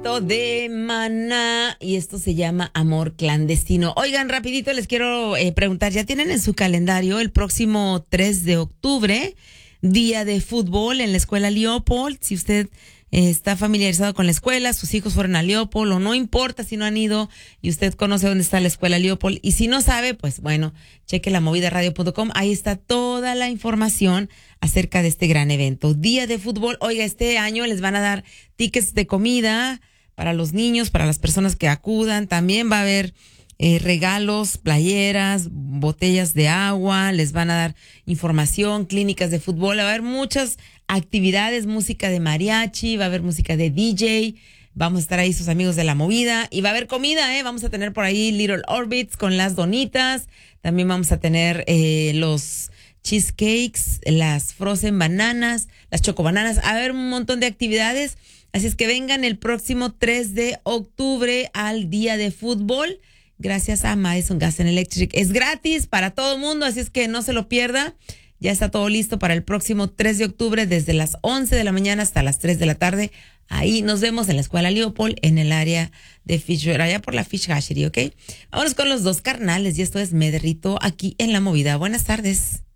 éxito de Maná y esto se llama Amor Clandestino. Oigan, rapidito les quiero preguntar, ¿ya tienen en su calendario el próximo 3 de octubre, día de fútbol en la escuela Leopold? Si usted está familiarizado con la escuela, sus hijos fueron a Leopold o no importa si no han ido y usted conoce dónde está la escuela Leopold y si no sabe, pues bueno, cheque lamovidaradio.com, ahí está toda la información acerca de este gran evento. Día de fútbol, oiga, este año les van a dar tickets de comida para los niños, para las personas que acudan, también va a haber regalos, playeras, botellas de agua, les van a dar información, clínicas de fútbol, va a haber muchas actividades, música de mariachi, va a haber música de DJ, vamos a estar ahí sus amigos de La Movida y va a haber comida, vamos a tener por ahí Little Orbits con las donitas, también vamos a tener los cheesecakes, las frozen bananas, las chocobananas, a ver un montón de actividades, así es que vengan el próximo 3 de octubre al día de fútbol, gracias a Madison Gas and Electric. Es gratis para todo el mundo, así es que no se lo pierda. Ya está todo listo para el próximo 3 de octubre desde las 11 de la mañana hasta las 3 de la tarde. Ahí nos vemos en la escuela Leopold en el área de Fish, allá por la Fish Hatchery, ¿ok? Vámonos con los dos carnales y esto es Me Derrito aquí en La Movida. Buenas tardes.